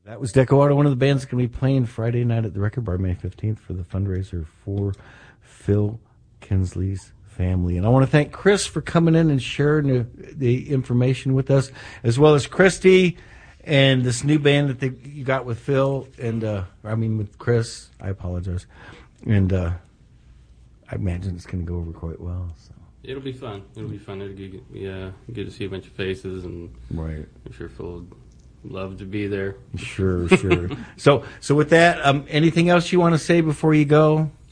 That was Deco Auto, one of the bands that's going to be playing Friday night at the Record Bar, May 15th, for the fundraiser for Phil Kinsley's family. And I want to thank Chris for coming in and sharing the information with us, as well as Christy and this new band that you got with Phil, and with Chris. I apologize. And I imagine it's going to go over quite well. So. It'll be fun. It'll get to see a bunch of faces, and right. I'm sure Phil would love to be there. Sure. So with that, anything else you want to say before you go?